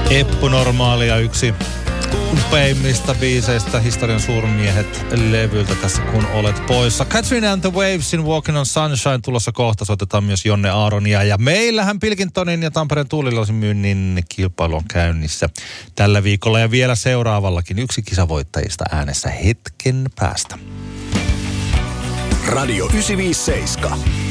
Eppu Normaalia, yksi upeimmista biiseistä historian suurmiehet-levyltä tässä kun olet poissa. Katrina and the Wavesin Walking on Sunshine tulossa kohta, soitetaan myös Jonne Aaronia. Ja meillähän Pilkingtonin ja Tampereen Tuulilasin myynnin kilpailu on käynnissä tällä viikolla ja vielä seuraavallakin. Yksi kisavoittajista äänessä hetken päästä. Radio 957.